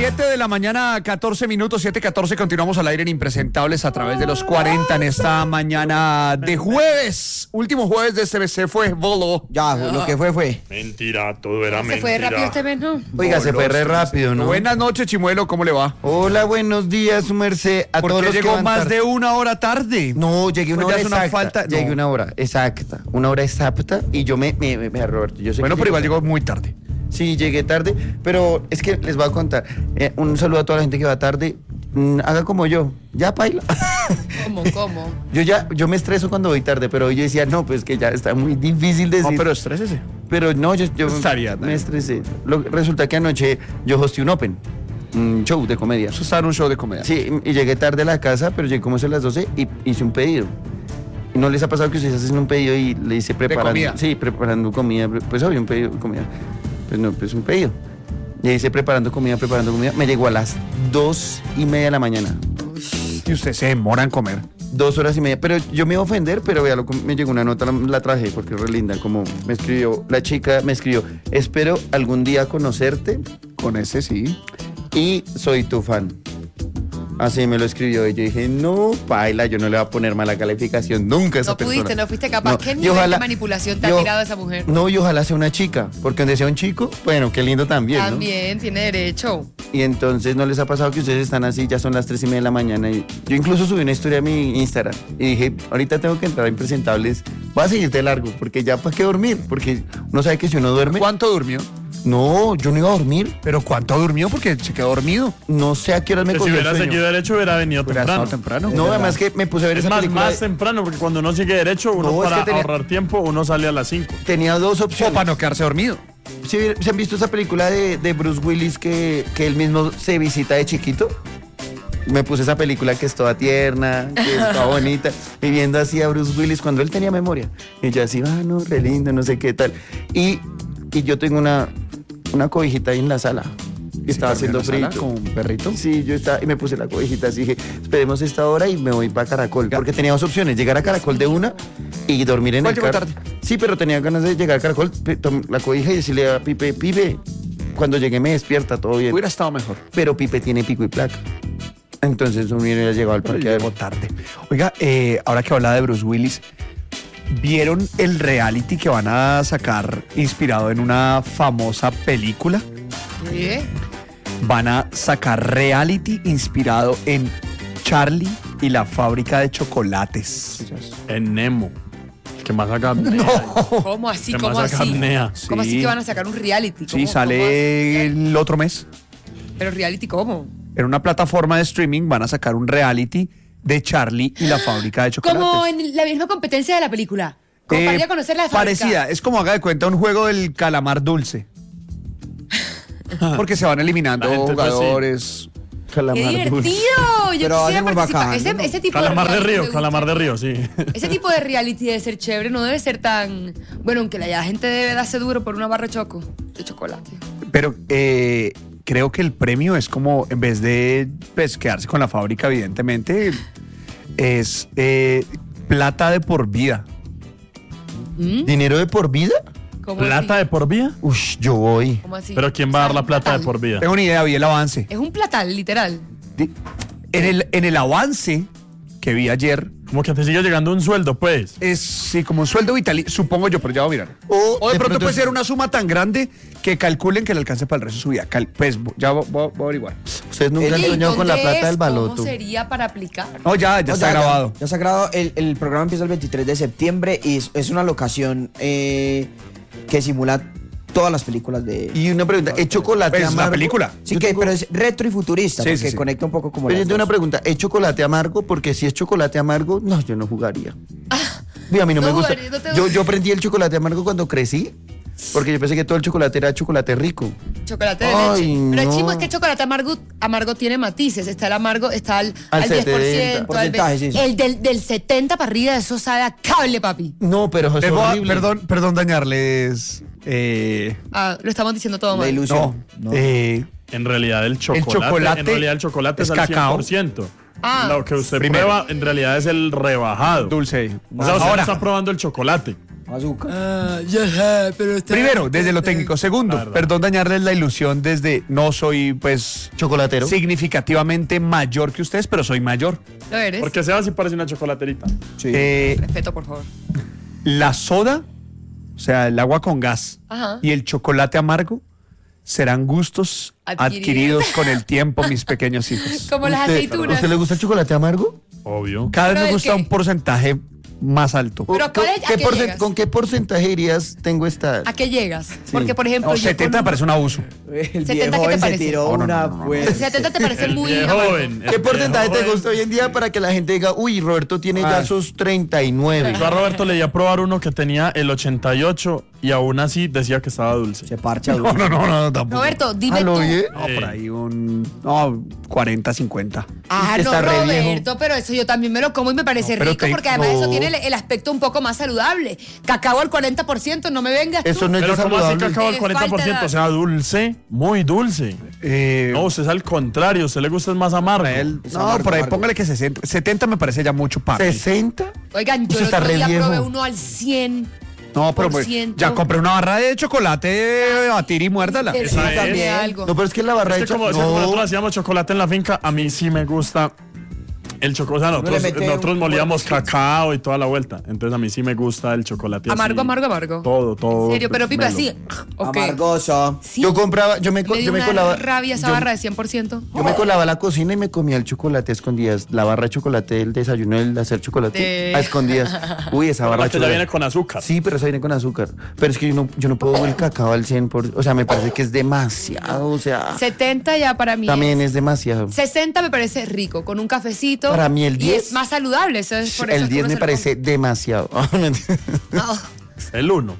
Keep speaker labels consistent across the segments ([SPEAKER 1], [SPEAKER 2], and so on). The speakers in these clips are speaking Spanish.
[SPEAKER 1] 7 de la mañana, 14 minutos, 7:14. Continuamos al aire en Impresentables a través de los 40 en esta mañana de jueves. Último jueves de este mes se fue, Bolo.
[SPEAKER 2] Ya, lo que fue.
[SPEAKER 3] Mentira, todo era mentira.
[SPEAKER 4] Se fue rápido este mes, ¿no?
[SPEAKER 2] Oiga, se fue re rápido, ¿no?
[SPEAKER 1] Buenas noches, Chimuelo, ¿cómo le va?
[SPEAKER 2] Hola, buenos días, su merced. A
[SPEAKER 1] ¿Por
[SPEAKER 2] todos
[SPEAKER 1] qué
[SPEAKER 2] los que
[SPEAKER 1] llegó
[SPEAKER 2] van
[SPEAKER 1] más
[SPEAKER 2] tarde.
[SPEAKER 1] de una hora tarde?
[SPEAKER 2] No, llegué una
[SPEAKER 1] Pues
[SPEAKER 2] hora
[SPEAKER 1] ya es una
[SPEAKER 2] exacta.
[SPEAKER 1] falta.
[SPEAKER 2] Llegué
[SPEAKER 1] No.
[SPEAKER 2] una hora exacta. Una hora exacta. Y yo Roberto, yo sé
[SPEAKER 1] Bueno,
[SPEAKER 2] que
[SPEAKER 1] pero igual llegó muy tarde.
[SPEAKER 2] Sí, llegué tarde, pero es que les voy a contar. Un saludo a toda la gente que va tarde. Haga como yo. Ya, paila.
[SPEAKER 4] ¿Cómo?
[SPEAKER 2] Yo me estreso cuando voy tarde, pero hoy yo decía, no, pues que ya está muy difícil decir.
[SPEAKER 1] No, pero estrésese.
[SPEAKER 2] Pero no, yo
[SPEAKER 1] Estaría,
[SPEAKER 2] me estresé. Resulta que anoche yo hosté un open, un show de comedia.
[SPEAKER 1] Eso está en un show de comedia.
[SPEAKER 2] Sí, y llegué tarde a la casa, pero llegué como a las 12 y hice un pedido. ¿Y no les ha pasado que ustedes hacen un pedido y le hice preparando?
[SPEAKER 1] comida?
[SPEAKER 2] Sí, preparando comida. Pues obvio, un pedido de comida. Pues no, pues un pedido. Y hice preparando comida. Me llegó a las 2:30 de la mañana.
[SPEAKER 1] Y usted se demora en comer.
[SPEAKER 2] 2 horas y media. Pero yo me iba a ofender, pero vea, me llegó una nota, la traje porque es re linda. Como me escribió, la chica me escribió, espero algún día conocerte
[SPEAKER 1] Con ese sí.
[SPEAKER 2] y soy tu fan. Así me lo escribió y yo dije, no, paila, yo no le voy a poner mala calificación nunca a esa
[SPEAKER 4] No
[SPEAKER 2] persona.
[SPEAKER 4] pudiste, no fuiste capaz.
[SPEAKER 2] No,
[SPEAKER 4] ¿Qué
[SPEAKER 2] y
[SPEAKER 4] nivel
[SPEAKER 2] ojalá-
[SPEAKER 4] de manipulación te ha
[SPEAKER 2] yo-
[SPEAKER 4] tirado esa mujer?
[SPEAKER 2] No, y ojalá sea una chica, porque donde sea un chico, bueno, qué lindo también, ¿no?
[SPEAKER 4] También tiene derecho.
[SPEAKER 2] Y entonces, ¿no les ha pasado que ustedes están así, ya son las 3:30 de la mañana? Y yo incluso subí una historia a mi Instagram y dije, ahorita tengo que entrar a Impresentables, voy a seguirte largo, porque ya para qué dormir, porque uno sabe que si uno duerme...
[SPEAKER 1] ¿Cuánto durmió?
[SPEAKER 2] No, yo no iba a dormir,
[SPEAKER 1] ¿Pero cuánto durmió? Porque se quedó dormido.
[SPEAKER 2] no sé a qué horas me
[SPEAKER 3] Que si
[SPEAKER 2] cogió el
[SPEAKER 3] hubiera
[SPEAKER 2] sueño.
[SPEAKER 3] seguido derecho, hubiera venido
[SPEAKER 1] Hubiera
[SPEAKER 3] temprano.
[SPEAKER 1] estado temprano.
[SPEAKER 2] No, además que me puse a ver
[SPEAKER 3] Es
[SPEAKER 2] esa
[SPEAKER 3] más,
[SPEAKER 2] película.
[SPEAKER 3] más temprano, porque cuando uno sigue derecho, uno
[SPEAKER 2] No, es
[SPEAKER 3] para
[SPEAKER 2] que tenía-
[SPEAKER 3] ahorrar tiempo, uno sale a las 5.
[SPEAKER 2] Tenía dos
[SPEAKER 1] O
[SPEAKER 2] opciones.
[SPEAKER 1] para no quedarse dormido.
[SPEAKER 2] ¿Sí, se han visto esa película de Bruce Willis que él mismo se visita de chiquito? Me puse esa película que es toda tierna, que es toda bonita, viviendo así a Bruce Willis cuando él tenía memoria. Y yo así, no, re lindo, no sé qué tal. Y yo tengo una cobijita ahí en la sala. Y estaba haciendo frío.
[SPEAKER 1] Con un perrito.
[SPEAKER 2] Sí, yo estaba y me puse la cobijita así, dije, esperemos esta hora y me voy para Caracol. Porque tenía dos opciones, llegar a Caracol de una y dormir en
[SPEAKER 1] ¿Cuál
[SPEAKER 2] el
[SPEAKER 1] llegó
[SPEAKER 2] carro.
[SPEAKER 1] tarde?
[SPEAKER 2] Sí, pero tenía ganas de llegar a Caracol, la cobija y decirle a Pipe, cuando llegué me despierta, todo bien.
[SPEAKER 1] Hubiera estado mejor.
[SPEAKER 2] Pero Pipe tiene pico y placa. Entonces no hubiera llegado al
[SPEAKER 1] Pero
[SPEAKER 2] parqueadero.
[SPEAKER 1] llegó tarde. Oiga, ahora que habla de Bruce Willis, ¿vieron el reality que van a sacar inspirado en una famosa película?
[SPEAKER 4] ¿Qué?
[SPEAKER 1] Van a sacar reality inspirado en Charlie y la fábrica de chocolates.
[SPEAKER 3] En Nemo. Que más saca apnea.
[SPEAKER 4] ¿Cómo así?
[SPEAKER 3] Que
[SPEAKER 4] ¿Cómo
[SPEAKER 3] más saca
[SPEAKER 4] así?
[SPEAKER 3] apnea.
[SPEAKER 4] ¿Cómo así
[SPEAKER 1] Sí.
[SPEAKER 4] que van a sacar un reality?
[SPEAKER 1] Sí,
[SPEAKER 4] ¿Cómo
[SPEAKER 1] sale
[SPEAKER 4] así?
[SPEAKER 1] el otro mes.
[SPEAKER 4] ¿Pero reality cómo?
[SPEAKER 1] En una plataforma de streaming van a sacar un reality de Charlie y la fábrica de chocolates.
[SPEAKER 4] Como en la misma competencia de la película. Como para ir a conocer la fábrica.
[SPEAKER 1] Parecida, es como haga de cuenta un juego del calamar dulce. Porque se van eliminando
[SPEAKER 3] La gente fue así.
[SPEAKER 1] jugadores.
[SPEAKER 4] ¡Qué
[SPEAKER 2] Calamar dulce.
[SPEAKER 4] divertido! Yo
[SPEAKER 2] Pero
[SPEAKER 4] quisiera
[SPEAKER 2] hace muy
[SPEAKER 4] participar.
[SPEAKER 2] bacán, ¿no?
[SPEAKER 4] Ese tipo
[SPEAKER 3] Calamar de
[SPEAKER 4] reality
[SPEAKER 3] río,
[SPEAKER 4] me gusta.
[SPEAKER 3] calamar de río, sí.
[SPEAKER 4] Ese tipo de reality debe ser chévere, no debe ser tan... Bueno, aunque la gente debe darse duro por una barra de chocolate.
[SPEAKER 1] Pero creo que el premio es como, en vez de pues, quedarse con la fábrica, evidentemente, es plata de por vida.
[SPEAKER 2] ¿Dinero de por vida?
[SPEAKER 4] ¿Cómo
[SPEAKER 3] ¿Plata
[SPEAKER 4] así?
[SPEAKER 3] de por vida?
[SPEAKER 2] Ush, yo voy.
[SPEAKER 4] ¿Cómo así?
[SPEAKER 3] Pero ¿quién va a dar la
[SPEAKER 4] un
[SPEAKER 3] plata de
[SPEAKER 4] platal.
[SPEAKER 3] por vida?
[SPEAKER 1] Tengo una idea, vi el avance.
[SPEAKER 4] Es un platal, literal.
[SPEAKER 1] En el avance que vi ayer,
[SPEAKER 3] Como que te sigue llegando un sueldo, pues.
[SPEAKER 1] es sí, como un sueldo vitalicio, supongo yo, pero ya voy a mirar. O de pronto puede ser una suma tan grande que calculen que le alcance para el resto de su vida. Pues ya voy a averiguar.
[SPEAKER 2] Ustedes nunca han
[SPEAKER 4] ¿Y
[SPEAKER 2] soñado con la
[SPEAKER 4] dónde
[SPEAKER 2] plata
[SPEAKER 4] es?
[SPEAKER 2] del baloto.
[SPEAKER 4] ¿Cómo sería para aplicar?
[SPEAKER 1] No, ya está grabado.
[SPEAKER 5] Ya está grabado. El programa empieza el 23 de septiembre y es una locación que simula todas las películas de...
[SPEAKER 2] Y una pregunta, ¿es chocolate
[SPEAKER 1] Pues, es
[SPEAKER 2] amargo?
[SPEAKER 1] la película.
[SPEAKER 5] Sí,
[SPEAKER 2] Yo
[SPEAKER 5] que,
[SPEAKER 2] tengo-
[SPEAKER 5] pero es retro y futurista,
[SPEAKER 1] Sí,
[SPEAKER 5] porque
[SPEAKER 1] sí, sí.
[SPEAKER 5] conecta un poco como
[SPEAKER 2] Pero
[SPEAKER 5] las
[SPEAKER 2] yo tengo una
[SPEAKER 5] dos.
[SPEAKER 2] pregunta, ¿es chocolate amargo? Porque si es chocolate amargo, no, yo no jugaría. Uy, a mí no,
[SPEAKER 4] no
[SPEAKER 2] me gusta.
[SPEAKER 4] jugaría, no te
[SPEAKER 2] yo
[SPEAKER 4] gusta.
[SPEAKER 2] aprendí el chocolate amargo cuando crecí, porque yo pensé que todo el chocolate era chocolate rico.
[SPEAKER 4] Chocolate de
[SPEAKER 2] Ay,
[SPEAKER 4] leche. Pero el
[SPEAKER 2] no.
[SPEAKER 4] chivo es que el chocolate amargo tiene matices. Está el amargo, está al
[SPEAKER 2] 70.
[SPEAKER 4] 10%, al
[SPEAKER 5] Porcentaje, sí, sí.
[SPEAKER 4] El del 70 para arriba, eso sabe a cable, papi.
[SPEAKER 2] No, pero es
[SPEAKER 1] Les voy a-
[SPEAKER 2] horrible.
[SPEAKER 1] perdón dañarles.
[SPEAKER 4] Lo estamos diciendo todo
[SPEAKER 5] La
[SPEAKER 4] mal.
[SPEAKER 5] ilusión.
[SPEAKER 1] No,
[SPEAKER 5] No.
[SPEAKER 3] En realidad el chocolate en realidad el chocolate
[SPEAKER 1] es
[SPEAKER 3] es al
[SPEAKER 1] cacao.
[SPEAKER 3] 100%.
[SPEAKER 4] Ah.
[SPEAKER 3] Lo que usted
[SPEAKER 1] Primero.
[SPEAKER 3] prueba en realidad es el rebajado.
[SPEAKER 1] dulce.
[SPEAKER 3] O sea, usted no
[SPEAKER 1] Ahora,
[SPEAKER 3] está probando el chocolate.
[SPEAKER 5] Azúcar.
[SPEAKER 4] pero
[SPEAKER 1] Primero, desde lo técnico. Segundo, perdón dañarles la ilusión desde no soy, pues,
[SPEAKER 2] Chocolatero.
[SPEAKER 1] significativamente mayor que ustedes, pero soy mayor.
[SPEAKER 4] ¿Lo eres?
[SPEAKER 3] Porque Seba sí parece una chocolaterita.
[SPEAKER 5] Sí.
[SPEAKER 4] Respeto, por favor.
[SPEAKER 1] La soda, o sea, el agua con gas
[SPEAKER 4] Ajá.
[SPEAKER 1] y el chocolate amargo serán gustos adquiridos con el tiempo, mis pequeños hijos.
[SPEAKER 4] Como las aceitunas.
[SPEAKER 2] ¿A usted le gusta el chocolate amargo?
[SPEAKER 3] Obvio.
[SPEAKER 1] Cada vez
[SPEAKER 4] Pero
[SPEAKER 1] me
[SPEAKER 4] ¿el
[SPEAKER 1] gusta
[SPEAKER 4] qué?
[SPEAKER 1] un porcentaje más alto.
[SPEAKER 4] Pero ¿cuál es? ¿A qué llegas?
[SPEAKER 2] ¿Con qué porcentaje dirías tengo esta?
[SPEAKER 4] ¿A qué llegas? Porque, por ejemplo,
[SPEAKER 1] No,
[SPEAKER 4] yo
[SPEAKER 1] 70
[SPEAKER 4] con
[SPEAKER 1] me parece un abuso.
[SPEAKER 5] El
[SPEAKER 4] 70,
[SPEAKER 5] viejo
[SPEAKER 4] ¿qué te
[SPEAKER 5] joven se
[SPEAKER 4] parece?
[SPEAKER 5] tiró una fuerte.
[SPEAKER 4] 70 te parece muy
[SPEAKER 3] viejo
[SPEAKER 4] amargo.
[SPEAKER 3] joven.
[SPEAKER 2] ¿Qué porcentaje te gusta hoy en día para que la gente diga, uy, Roberto tiene ya sus 39?
[SPEAKER 3] Yo a Roberto le di a probar uno que tenía el 88 y aún así decía que estaba dulce.
[SPEAKER 5] Se parcha.
[SPEAKER 1] No, tampoco.
[SPEAKER 4] Roberto, dime
[SPEAKER 2] ¿Aló,
[SPEAKER 4] tú.
[SPEAKER 2] oye?
[SPEAKER 1] No, por ahí un 40, 50.
[SPEAKER 4] Ah,
[SPEAKER 2] Es que
[SPEAKER 4] no,
[SPEAKER 2] está re
[SPEAKER 4] Roberto, pero eso yo también me lo como y me parece
[SPEAKER 1] No, pero
[SPEAKER 4] rico
[SPEAKER 1] te-
[SPEAKER 4] porque además
[SPEAKER 1] no.
[SPEAKER 4] eso tiene el aspecto un poco más saludable. Cacao al 40%, no me vengas tú.
[SPEAKER 2] Eso no es
[SPEAKER 3] Pero
[SPEAKER 2] de
[SPEAKER 3] ¿cómo así que
[SPEAKER 2] saludable.
[SPEAKER 3] acaba el
[SPEAKER 4] Le falta
[SPEAKER 3] 40%?
[SPEAKER 4] la-
[SPEAKER 3] O sea, dulce, muy dulce. No, usted es al contrario, a usted le gusta es más amargo.
[SPEAKER 1] No, por ahí póngale que 60. 70 me parece ya mucho papi.
[SPEAKER 2] ¿60?
[SPEAKER 4] Oigan, yo
[SPEAKER 2] Usted
[SPEAKER 4] el
[SPEAKER 2] está
[SPEAKER 4] otro
[SPEAKER 2] re
[SPEAKER 4] día
[SPEAKER 2] viejo.
[SPEAKER 4] probé uno al 100.
[SPEAKER 1] No, pero pues, ya compré una barra de chocolate, batir y muérdala.
[SPEAKER 3] Esa es.
[SPEAKER 4] También algo.
[SPEAKER 2] No, pero es que la barra
[SPEAKER 3] Es
[SPEAKER 2] de
[SPEAKER 3] que como
[SPEAKER 2] chocolate.
[SPEAKER 3] nosotros hacíamos chocolate en la finca, a mí sí me gusta el chocolate. O sea,
[SPEAKER 5] Uno le mete
[SPEAKER 3] nosotros
[SPEAKER 5] un
[SPEAKER 3] molíamos
[SPEAKER 5] botecito.
[SPEAKER 3] cacao y toda la vuelta. Entonces a mí sí me gusta el chocolate
[SPEAKER 4] Amargo,
[SPEAKER 3] así.
[SPEAKER 4] amargo.
[SPEAKER 3] Todo.
[SPEAKER 4] En serio, pero Pipe,
[SPEAKER 3] melo.
[SPEAKER 4] así. Ok.
[SPEAKER 5] Amargoso.
[SPEAKER 4] Sí.
[SPEAKER 2] Yo compraba, yo me
[SPEAKER 4] Me dio una
[SPEAKER 2] colaba.
[SPEAKER 4] rabia esa
[SPEAKER 2] yo-
[SPEAKER 4] barra de 100%.
[SPEAKER 2] Yo me colaba a la cocina y me comía el chocolate a escondidas. La barra de chocolate, el desayuno, el hacer chocolate
[SPEAKER 4] De-
[SPEAKER 2] a escondidas. Uy, esa barra
[SPEAKER 3] La
[SPEAKER 2] de
[SPEAKER 3] que ya
[SPEAKER 2] chocolate.
[SPEAKER 3] viene con azúcar.
[SPEAKER 2] Sí, pero esa viene con azúcar. Pero es que yo no puedo el cacao al 100%. O sea, me parece que es demasiado. O sea,
[SPEAKER 4] 70 ya para mí.
[SPEAKER 2] también es demasiado.
[SPEAKER 4] 60 me parece rico, con un cafecito.
[SPEAKER 2] Para mí el
[SPEAKER 4] Y
[SPEAKER 2] 10
[SPEAKER 4] es más saludable. Eso es por eso
[SPEAKER 2] El
[SPEAKER 4] que
[SPEAKER 2] 10
[SPEAKER 4] uno
[SPEAKER 2] me
[SPEAKER 4] se lo
[SPEAKER 2] parece demasiado.
[SPEAKER 4] come.
[SPEAKER 3] El 1.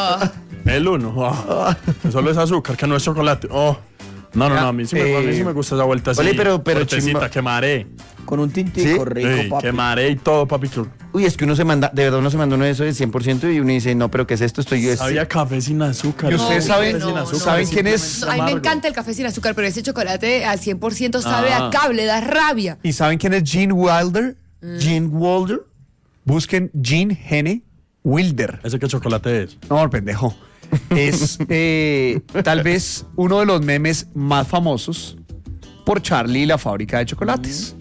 [SPEAKER 3] El 1. Que solo es azúcar, que no es chocolate. No, a mí sí me gusta esa vuelta así.
[SPEAKER 2] Ole, pero
[SPEAKER 3] fuertecita,
[SPEAKER 2] chimba.
[SPEAKER 3] quemaré.
[SPEAKER 5] Con un tintico
[SPEAKER 2] ¿Sí?
[SPEAKER 5] rico,
[SPEAKER 3] Sí,
[SPEAKER 5] papi.
[SPEAKER 3] quemaré y todo, papi.
[SPEAKER 2] Uy, es que uno se manda, de verdad uno se manda uno de eso de 100% y uno dice, no, pero ¿qué es esto?
[SPEAKER 3] Había café sin azúcar.
[SPEAKER 1] ¿Y ustedes saben- ¿saben quién es?
[SPEAKER 4] No, a mí me encanta el café sin azúcar, pero ese chocolate al 100% sabe a cable, da rabia.
[SPEAKER 1] ¿Y saben quién es Gene Wilder?
[SPEAKER 2] Gene Wilder.
[SPEAKER 1] Busquen Gene Henne Wilder.
[SPEAKER 3] ¿Ese qué chocolate es?
[SPEAKER 1] No, pendejo. Es tal vez uno de los memes más famosos por Charlie y la fábrica de chocolates.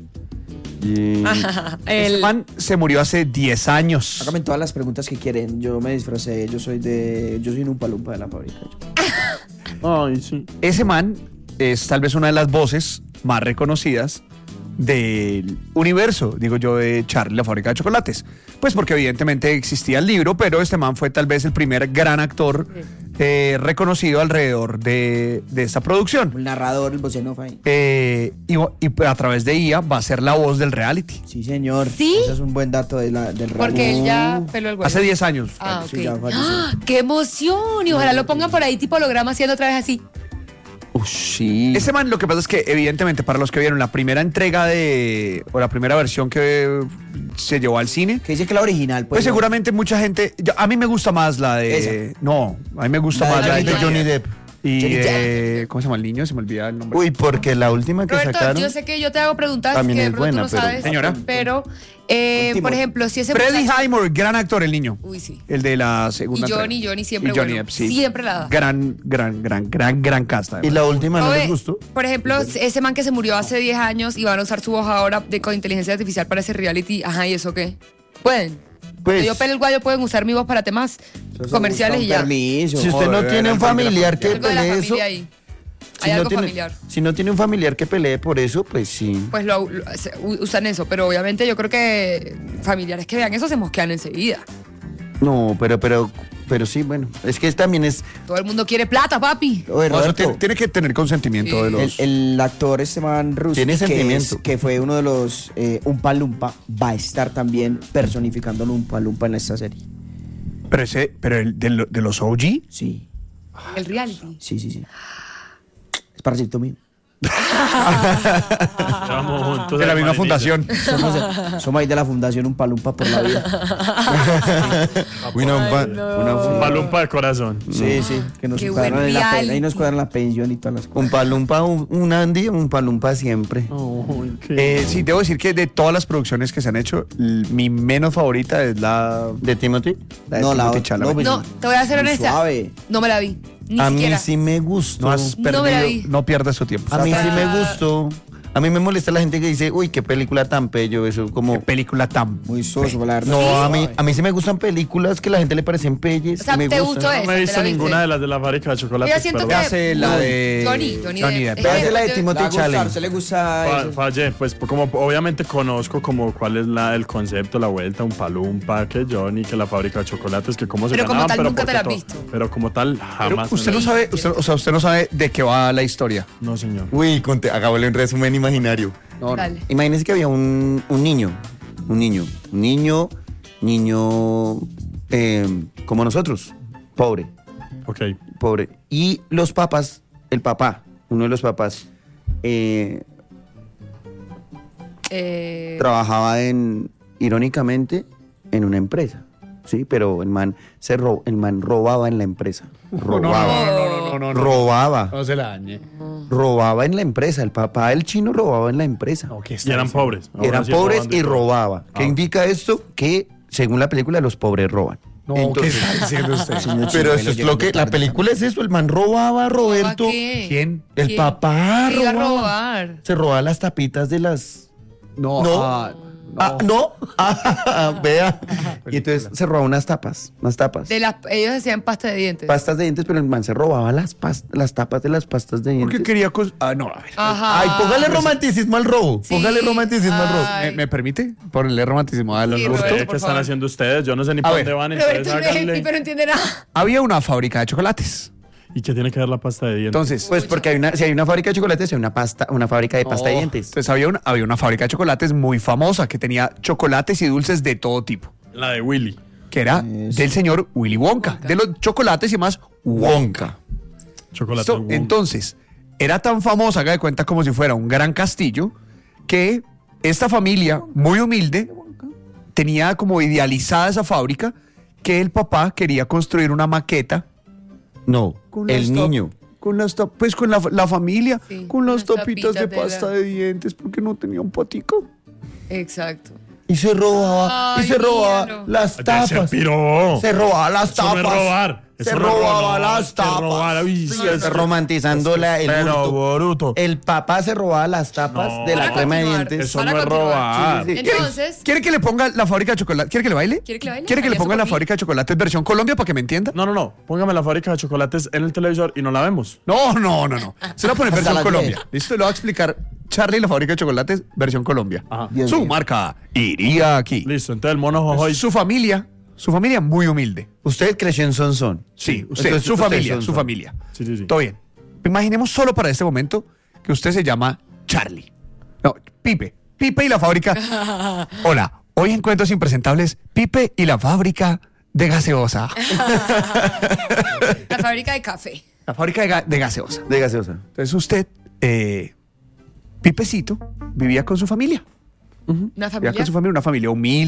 [SPEAKER 1] Este man se murió hace 10 años.
[SPEAKER 5] Háganme todas las preguntas que quieren. Yo me disfracé. Yo soy un Umpa Lumpa de la fábrica.
[SPEAKER 3] Ay, sí.
[SPEAKER 1] Ese man es tal vez una de las voces más reconocidas del universo, digo yo, de Charlie, la fábrica de chocolates. Pues porque evidentemente existía el libro, pero este man fue tal vez el primer gran actor reconocido alrededor de esta producción.
[SPEAKER 5] El narrador, el vocenoff ahí.
[SPEAKER 1] Y a través de IA va a ser la voz del reality.
[SPEAKER 5] Sí, señor.
[SPEAKER 4] ¿Sí?
[SPEAKER 5] Ese es un buen dato del reality.
[SPEAKER 4] Porque él ya peló el huevo.
[SPEAKER 1] Hace 10 años.
[SPEAKER 4] Ah, ok.
[SPEAKER 5] Sí, ya falleció.
[SPEAKER 4] ¡Ah! ¡Qué emoción! Y ojalá lo pongan por ahí tipo holograma haciendo otra vez así.
[SPEAKER 2] Sí.
[SPEAKER 1] Ese man, lo que pasa es que evidentemente para los que vieron la primera entrega o la primera versión que se llevó al cine,
[SPEAKER 5] Que dice que la original,
[SPEAKER 1] pues
[SPEAKER 5] ¿no?
[SPEAKER 1] seguramente mucha gente, a mí me gusta más la de,
[SPEAKER 5] Esa.
[SPEAKER 1] no, a mí me gusta
[SPEAKER 5] La
[SPEAKER 1] más
[SPEAKER 5] de
[SPEAKER 1] la
[SPEAKER 2] de
[SPEAKER 1] de
[SPEAKER 2] Johnny Depp.
[SPEAKER 1] y
[SPEAKER 5] Johnny
[SPEAKER 1] ¿cómo se llama el niño? Se me olvida el nombre.
[SPEAKER 2] Uy, porque la última que
[SPEAKER 4] Roberto,
[SPEAKER 2] sacaron.
[SPEAKER 4] yo sé que yo te hago preguntas
[SPEAKER 2] También
[SPEAKER 4] que de
[SPEAKER 2] es
[SPEAKER 4] pronto
[SPEAKER 2] buena,
[SPEAKER 4] no
[SPEAKER 2] pero-
[SPEAKER 4] sabes.
[SPEAKER 1] Señora.
[SPEAKER 4] Pero, por ejemplo, si ese
[SPEAKER 1] Freddie
[SPEAKER 4] muchacho-
[SPEAKER 1] Highmore, gran actor, el niño.
[SPEAKER 4] Uy, sí.
[SPEAKER 1] El de la segunda.
[SPEAKER 4] Y Johnny
[SPEAKER 1] entrega.
[SPEAKER 4] siempre
[SPEAKER 1] Y Johnny
[SPEAKER 4] bueno.
[SPEAKER 1] Depp, sí.
[SPEAKER 4] Siempre la da.
[SPEAKER 1] Gran casta.
[SPEAKER 2] Y la última no
[SPEAKER 4] Oye,
[SPEAKER 2] les gustó.
[SPEAKER 4] Por ejemplo, ese man que se murió hace 10 años y van a usar su voz ahora con inteligencia artificial para ese reality. Ajá, ¿y eso qué? ¿Pueden?
[SPEAKER 2] Pues,
[SPEAKER 4] Yo pelo el guayo, pueden usar mi voz para temas
[SPEAKER 5] Eso se
[SPEAKER 4] comerciales
[SPEAKER 5] busca
[SPEAKER 4] y
[SPEAKER 5] un
[SPEAKER 4] ya.
[SPEAKER 5] Permiso.
[SPEAKER 2] si usted no
[SPEAKER 1] Joder,
[SPEAKER 2] tiene un
[SPEAKER 1] algo de la
[SPEAKER 2] familiar que
[SPEAKER 4] Algo de la
[SPEAKER 2] pelee eso.
[SPEAKER 4] familia ahí.
[SPEAKER 2] Si
[SPEAKER 4] Hay
[SPEAKER 2] no
[SPEAKER 4] algo
[SPEAKER 2] tiene-
[SPEAKER 4] familiar.
[SPEAKER 2] Si no tiene un familiar que pelee por eso, pues sí.
[SPEAKER 4] Pues usan eso, pero obviamente yo creo que familiares que vean eso se mosquean enseguida.
[SPEAKER 2] No, pero sí, bueno. Es que también es.
[SPEAKER 4] Todo el mundo quiere plata, papi.
[SPEAKER 2] Oye,
[SPEAKER 1] No, eso
[SPEAKER 2] Roberto,
[SPEAKER 1] tiene que tener consentimiento
[SPEAKER 4] Sí.
[SPEAKER 1] de los.
[SPEAKER 5] El actor Esteban Rus,
[SPEAKER 2] Tiene sentimiento.
[SPEAKER 5] que fue uno de los Umpa Lumpa, va a estar también personificando un Umpa Lumpa en esta serie.
[SPEAKER 1] Pero el de los OG.
[SPEAKER 5] Sí,
[SPEAKER 4] El reality.
[SPEAKER 5] sí. Es parásito mío.
[SPEAKER 3] Vamos juntos.
[SPEAKER 1] De la
[SPEAKER 3] al
[SPEAKER 1] misma
[SPEAKER 3] Marinilla.
[SPEAKER 1] fundación.
[SPEAKER 5] Somos ahí de la fundación Un Palumpa por la vida.
[SPEAKER 3] Un palumpa de corazón.
[SPEAKER 5] Sí, sí. Que nos
[SPEAKER 4] Qué
[SPEAKER 5] cuadran
[SPEAKER 4] buen
[SPEAKER 5] en la
[SPEAKER 4] reality.
[SPEAKER 5] ahí nos cuadran la pensión y todas las cosas.
[SPEAKER 2] Un palumpa, un Andy, un palumpa siempre.
[SPEAKER 1] Sí, debo decir que de todas las producciones que se han hecho, mi menos favorita es la
[SPEAKER 2] ¿De Timothy?
[SPEAKER 1] de
[SPEAKER 5] No,
[SPEAKER 1] Timothée
[SPEAKER 5] la
[SPEAKER 1] Chalamet.
[SPEAKER 5] pues,
[SPEAKER 4] No, te voy a ser
[SPEAKER 5] muy
[SPEAKER 4] honesta.
[SPEAKER 5] suave.
[SPEAKER 4] No me la vi. Ni
[SPEAKER 2] A mí
[SPEAKER 4] siquiera.
[SPEAKER 2] sí me gustó.
[SPEAKER 1] No has
[SPEAKER 4] No me la vi.
[SPEAKER 1] perdido, no pierdas tu tiempo.
[SPEAKER 2] A mí sí me
[SPEAKER 4] Ah.
[SPEAKER 2] gustó. A mí me molesta la gente que dice, uy, qué película tan pello, eso como...
[SPEAKER 1] Qué película tan...
[SPEAKER 5] Muy soso, la verdad.
[SPEAKER 2] No, a mí sí me gustan películas que la gente le parecen pelles.
[SPEAKER 4] O sea,
[SPEAKER 2] me
[SPEAKER 4] ¿te
[SPEAKER 2] gustan.
[SPEAKER 4] gustó
[SPEAKER 3] No
[SPEAKER 4] esa?
[SPEAKER 3] me he
[SPEAKER 4] ¿Te
[SPEAKER 3] visto
[SPEAKER 4] la viste?
[SPEAKER 3] ninguna de las de la fábrica de chocolate.
[SPEAKER 4] Yo siento
[SPEAKER 3] perdón.
[SPEAKER 4] que-
[SPEAKER 1] Hace la de
[SPEAKER 4] Johnny Depp.
[SPEAKER 2] Véase la de
[SPEAKER 4] Yo-
[SPEAKER 2] Timothy
[SPEAKER 5] Le va a gustar,
[SPEAKER 2] Chalamet.
[SPEAKER 5] ¿se le gusta eso?
[SPEAKER 3] Fallé, pues como obviamente conozco como cuál es el concepto, la vuelta, un palumpa, que Johnny, que la fábrica de chocolates, que cómo se
[SPEAKER 4] Pero como
[SPEAKER 3] ganaban,
[SPEAKER 4] tal
[SPEAKER 3] pero
[SPEAKER 4] nunca te
[SPEAKER 3] porque
[SPEAKER 4] la has
[SPEAKER 3] todo.
[SPEAKER 4] visto.
[SPEAKER 3] Pero como tal,
[SPEAKER 1] Pero
[SPEAKER 3] jamás.
[SPEAKER 1] usted
[SPEAKER 3] me
[SPEAKER 1] no
[SPEAKER 3] la-
[SPEAKER 1] sabe, usted no sabe de qué va la historia.
[SPEAKER 3] No, señor.
[SPEAKER 2] Uy, hagámosle un resumen imaginario.
[SPEAKER 4] Dale.
[SPEAKER 2] Imagínense que había un niño como nosotros, pobre.
[SPEAKER 3] Ok.
[SPEAKER 2] Y los papás, uno de los papás, trabajaba irónicamente, en una empresa. Sí, pero el man robaba en la empresa. Robaba. Robaba.
[SPEAKER 1] No se la dañe.
[SPEAKER 2] Robaba en la empresa. El papá del chino robaba en la empresa.
[SPEAKER 3] Y eran pobres. Ahora
[SPEAKER 2] Eran
[SPEAKER 3] sí
[SPEAKER 2] pobres
[SPEAKER 3] robando
[SPEAKER 2] y
[SPEAKER 3] todo.
[SPEAKER 2] robaba. ¿Qué
[SPEAKER 3] Ah.
[SPEAKER 2] indica esto? Que según la película los pobres roban.
[SPEAKER 1] No,
[SPEAKER 2] Entonces-
[SPEAKER 1] ¿qué está diciendo usted?
[SPEAKER 2] Pero eso es lo que la película es eso. El man robaba, Roberto.
[SPEAKER 4] ¿Qué?
[SPEAKER 1] ¿Quién?
[SPEAKER 2] El
[SPEAKER 4] ¿Quién?
[SPEAKER 2] papá
[SPEAKER 4] ¿Qué iba a
[SPEAKER 2] robaba.
[SPEAKER 4] robar?
[SPEAKER 2] Se robaba las tapitas de las.
[SPEAKER 1] No,
[SPEAKER 2] No.
[SPEAKER 1] no.
[SPEAKER 2] Vea. Y entonces se robaba unas tapas.
[SPEAKER 4] Ellos hacían pasta de dientes.
[SPEAKER 2] Pastas de dientes, pero el man se robaba las tapas de las pastas de dientes.
[SPEAKER 1] Porque quería... no, a ver.
[SPEAKER 4] Ajá.
[SPEAKER 2] Ay, póngale romanticismo al robo.
[SPEAKER 4] Sí.
[SPEAKER 2] Póngale romanticismo al robo.
[SPEAKER 4] Ay.
[SPEAKER 1] ¿Me permite ponerle romanticismo al
[SPEAKER 4] Sí,
[SPEAKER 1] hurto?
[SPEAKER 4] Roberto,
[SPEAKER 3] ¿Qué
[SPEAKER 4] por
[SPEAKER 3] están
[SPEAKER 4] favor.
[SPEAKER 3] haciendo ustedes? Yo no sé ni para
[SPEAKER 1] ver.
[SPEAKER 3] dónde van, entonces
[SPEAKER 4] Roberto
[SPEAKER 3] háganle.
[SPEAKER 4] pero no entiende nada.
[SPEAKER 1] Había una fábrica de chocolates.
[SPEAKER 3] ¿Y qué tiene que ver la pasta de dientes?
[SPEAKER 1] Entonces,
[SPEAKER 2] Pues porque si hay una fábrica de chocolates, hay una fábrica de pasta de dientes.
[SPEAKER 1] Entonces había una fábrica de chocolates muy famosa que tenía chocolates y dulces de todo tipo.
[SPEAKER 3] La de Willy.
[SPEAKER 1] Que era del señor Willy Wonka. De los chocolates y más Wonka.
[SPEAKER 3] Chocolate.
[SPEAKER 1] ¿Listo? Entonces, era tan famosa, haga de cuenta, como si fuera un gran castillo, que esta familia muy humilde tenía como idealizada esa fábrica, que el papá quería construir una maqueta.
[SPEAKER 2] No, el niño.
[SPEAKER 1] Con la familia,
[SPEAKER 4] Sí,
[SPEAKER 1] con las
[SPEAKER 4] unas
[SPEAKER 1] tapitas de
[SPEAKER 4] tapitas de
[SPEAKER 1] pasta
[SPEAKER 4] la-
[SPEAKER 1] de dientes, porque no tenía un patico.
[SPEAKER 4] Exacto.
[SPEAKER 2] Y se robaba,
[SPEAKER 4] Ay, míralo.
[SPEAKER 2] las tapas.
[SPEAKER 3] Se piró.
[SPEAKER 2] Se robaba las
[SPEAKER 3] Eso no
[SPEAKER 2] tapas.
[SPEAKER 3] es robar.
[SPEAKER 2] Se
[SPEAKER 3] Eso no es
[SPEAKER 2] robaba
[SPEAKER 3] robar,
[SPEAKER 2] las
[SPEAKER 3] que
[SPEAKER 2] tapas.
[SPEAKER 3] robar, uy,
[SPEAKER 2] Sí,
[SPEAKER 3] sí,
[SPEAKER 2] está romantizando el
[SPEAKER 3] Pero
[SPEAKER 2] hurto.
[SPEAKER 3] bruto.
[SPEAKER 2] El papá se robaba las tapas
[SPEAKER 3] No.
[SPEAKER 2] de la
[SPEAKER 4] Para
[SPEAKER 2] crema de
[SPEAKER 4] continuar.
[SPEAKER 2] dientes.
[SPEAKER 3] Eso
[SPEAKER 4] Para
[SPEAKER 3] no es
[SPEAKER 4] continuar.
[SPEAKER 3] robar.
[SPEAKER 2] Sí, sí, sí.
[SPEAKER 4] Entonces,
[SPEAKER 1] ¿Quiere que le ponga la fábrica de chocolate? ¿Quiere que le baile?
[SPEAKER 4] ¿Quiere que le baile?
[SPEAKER 1] ¿Quiere que le
[SPEAKER 4] Baile
[SPEAKER 1] ponga
[SPEAKER 4] eso
[SPEAKER 1] la
[SPEAKER 4] por mí.
[SPEAKER 1] fábrica de chocolates versión Colombia para que me entienda?
[SPEAKER 3] No. Póngame la fábrica de chocolates en el televisor y no la vemos.
[SPEAKER 1] No. Se la pone
[SPEAKER 5] Hasta
[SPEAKER 1] versión
[SPEAKER 5] las
[SPEAKER 1] Colombia.
[SPEAKER 5] 10.
[SPEAKER 1] Listo, le voy a explicar Charlie y la fábrica de chocolates versión Colombia.
[SPEAKER 3] Ajá.
[SPEAKER 5] Dios
[SPEAKER 1] Su
[SPEAKER 5] mío.
[SPEAKER 1] marca iría aquí.
[SPEAKER 3] Listo, entonces el mono jojoy.
[SPEAKER 1] Su familia muy humilde.
[SPEAKER 2] Usted creció en Sonsón.
[SPEAKER 1] Sí, usted,
[SPEAKER 2] Entonces,
[SPEAKER 1] su
[SPEAKER 2] usted
[SPEAKER 1] familia,
[SPEAKER 2] Sonsón.
[SPEAKER 1] su familia.
[SPEAKER 3] Sí.
[SPEAKER 1] Todo bien. Imaginemos solo para este momento que usted se llama Charlie. No, Pipe. Pipe y la fábrica. Hola, hoy en Cuentos Impresentables, Pipe y la fábrica de gaseosa.
[SPEAKER 4] la fábrica de café.
[SPEAKER 1] La fábrica de gaseosa.
[SPEAKER 2] De gaseosa.
[SPEAKER 1] Entonces usted, Pipecito, vivía con su familia.
[SPEAKER 4] Una
[SPEAKER 1] Vivía
[SPEAKER 4] familia.
[SPEAKER 1] con su familia, una familia humilde.